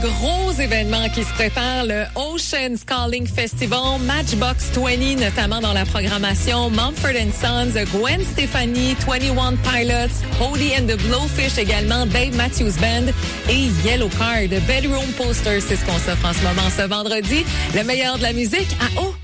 Gros événement qui se prépare, le Oceans Calling Festival, Matchbox 20 notamment dans la programmation, Mumford & Sons, Gwen Stefani, 21 Pilots, Hody and the Blowfish également, Dave Matthews Band et Yellow Card. Bedroom Posters, c'est ce qu'on s'offre en ce moment ce vendredi. Le meilleur de la musique à haut